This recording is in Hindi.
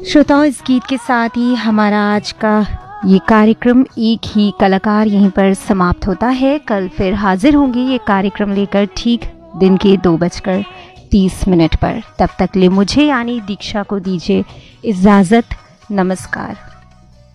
श्रोताओं, इस गीत के साथ ही हमारा आज का ये कार्यक्रम एक ही कलाकार यहीं पर समाप्त होता है। कल फिर हाजिर होंगी ये कार्यक्रम लेकर ठीक दिन के 2:30 पर। तब तक ले मुझे यानी दीक्षा को दीजिए इजाज़त। नमस्कार।